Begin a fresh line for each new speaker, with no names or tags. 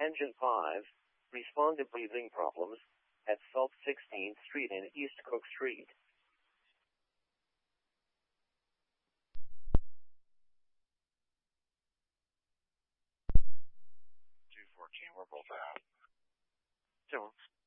Tangent 5, respond to breathing problems at South 16th Street and East Cook Street.
214, we're both out.